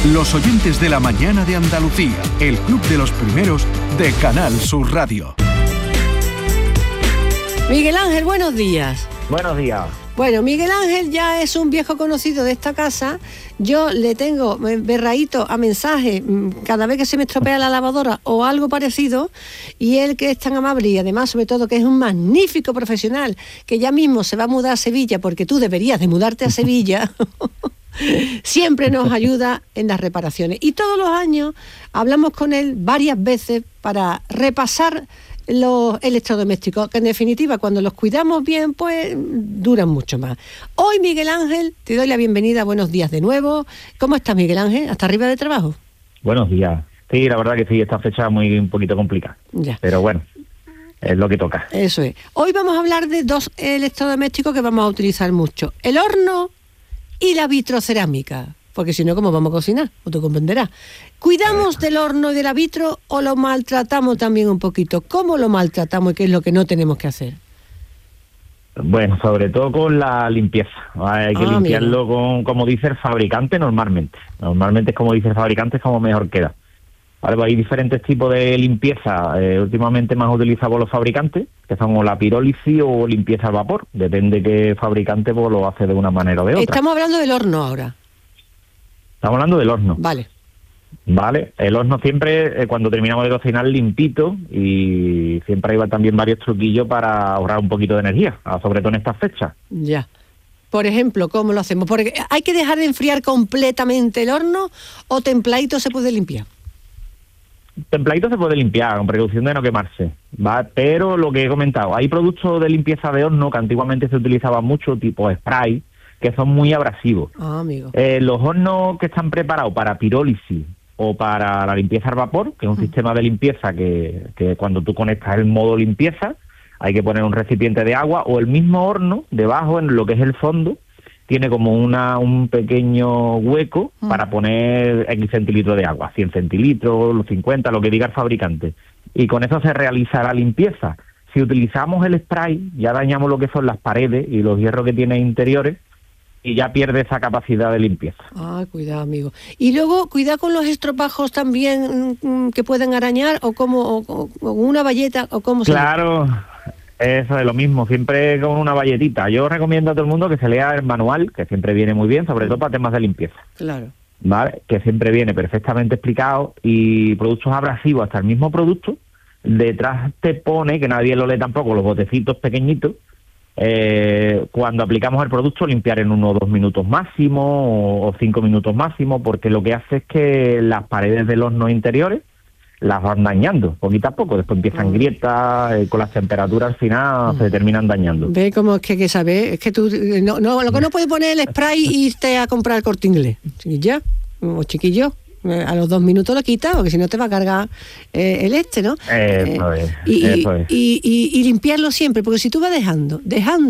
Los oyentes de la mañana de Andalucía, el club de los primeros de Canal Sur Radio. Miguel Ángel, buenos días. Buenos días. Bueno, Miguel Ángel ya es un viejo conocido de esta casa. Yo le tengo berraíto a mensaje cada vez que se me estropea la lavadora o algo parecido, y él, que es tan amable y además sobre todo que es un magnífico profesional, que ya mismo se va a mudar a Sevilla, porque tú deberías de mudarte a Sevilla, siempre nos ayuda en las reparaciones. Y todos los años hablamos con él varias veces para repasar los electrodomésticos, que en definitiva cuando los cuidamos bien pues duran mucho más. Hoy, Miguel Ángel, te doy la bienvenida, buenos días de nuevo. ¿Cómo estás, Miguel Ángel? ¿Hasta arriba de trabajo? Buenos días. Sí, la verdad que sí, esta fecha es un poquito complicada. Ya. Pero bueno, es lo que toca. Eso es. Hoy vamos a hablar de dos electrodomésticos que vamos a utilizar mucho: el horno y la vitrocerámica. Porque si no, ¿cómo vamos a cocinar? O tú comprenderás. ¿Cuidamos del horno y de la vitro o lo maltratamos también un poquito? ¿Cómo lo maltratamos y qué es lo que no tenemos que hacer? Bueno, sobre todo con la limpieza. Hay que limpiarlo con, como dice el fabricante, normalmente. Normalmente es como dice el fabricante, es como mejor queda. Vale, hay diferentes tipos de limpieza, últimamente más utilizados por los fabricantes, que son o la pirólisis o limpieza al vapor. Depende qué fabricante pues, lo hace de una manera o de otra. Estamos hablando del horno ahora. Estamos hablando del horno. Vale. Vale, el horno siempre, cuando terminamos de cocinar, limpito, y siempre hay también varios truquillos para ahorrar un poquito de energía, sobre todo en estas fechas. Ya. Por ejemplo, ¿cómo lo hacemos? Porque ¿hay que dejar de enfriar completamente el horno o templadito se puede limpiar? Templadito se puede limpiar, con precaución de no quemarse, ¿va? Pero lo que he comentado, hay productos de limpieza de horno que antiguamente se utilizaban mucho, tipo spray, que son muy abrasivos. Amigo. Los hornos que están preparados para pirólisis o para la limpieza al vapor, que es un sistema de limpieza que cuando tú conectas el modo limpieza, hay que poner un recipiente de agua, o el mismo horno, debajo, en lo que es el fondo, tiene como un pequeño hueco para poner X centilitros de agua, 100 centilitros, los 50, lo que diga el fabricante. Y con eso se realiza la limpieza. Si utilizamos el spray, ya dañamos lo que son las paredes y los hierros que tiene interiores, y ya pierde esa capacidad de limpieza. Ah, cuidado, amigo. Y luego, cuidado con los estropajos también que pueden arañar, o como o una bayeta, o cómo se... Claro, eso es lo mismo, siempre con una bayetita. Yo recomiendo a todo el mundo que se lea el manual, que siempre viene muy bien, sobre todo para temas de limpieza. Claro. ¿Vale? Que siempre viene perfectamente explicado, y productos abrasivos, hasta el mismo producto, detrás te pone, que nadie lo lee tampoco, los botecitos pequeñitos, cuando aplicamos el producto, limpiar en 1 o 2 minutos máximo o 5 minutos máximo, porque lo que hace es que las paredes de los hornos interiores las van dañando poquito a poco, después empiezan grietas, con las temperaturas al final se terminan dañando. Ve cómo es que saber, es que tú lo que no puedes poner el spray y irte a comprar el Corte Inglés, ya, o chiquillo. A los 2 minutos lo quitas, porque si no te va a cargar el ¿no? Eso es. Y limpiarlo siempre, porque si tú vas dejando,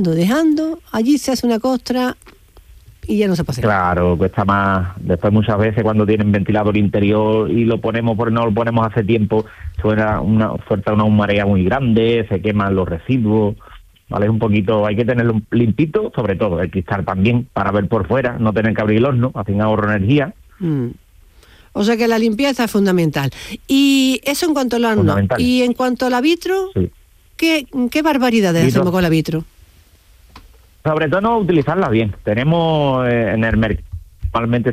allí se hace una costra y ya no se puede hacer. Claro, cuesta más. Después muchas veces cuando tienen ventilador interior y lo ponemos, no lo ponemos hace tiempo, suelta una humedad muy grande, se queman los residuos. Vale, es un poquito, hay que tenerlo limpito, sobre todo el cristal también, para ver por fuera, no tener que abrir el horno, así ahorro energía. O sea que la limpieza es fundamental. Y eso en cuanto al horno. Y en cuanto a la vitro, sí. ¿Qué barbaridades hacemos con la vitro? Sobre todo no utilizarla bien. Tenemos en el mercado, normalmente